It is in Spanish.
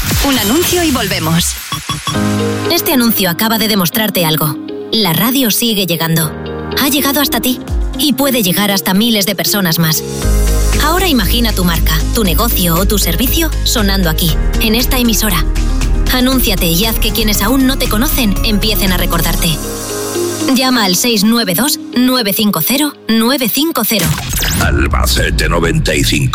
Un anuncio y volvemos. Este anuncio acaba de demostrarte algo. La radio sigue llegando. Ha llegado hasta ti y puede llegar hasta miles de personas más. Ahora imagina tu marca, tu negocio o tu servicio sonando aquí, en esta emisora. Anúnciate y haz que quienes aún no te conocen empiecen a recordarte. Llama al 692 950 950. Albacete 95.